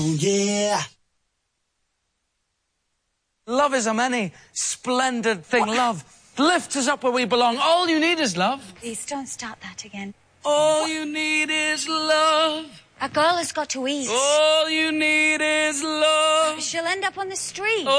Yeah. Love is a many splendid thing. Love lifts us up where we belong. All you need is love. Please don't start that again. All you need is love. A girl has got to eat. All you need is love. She'll end up on the street.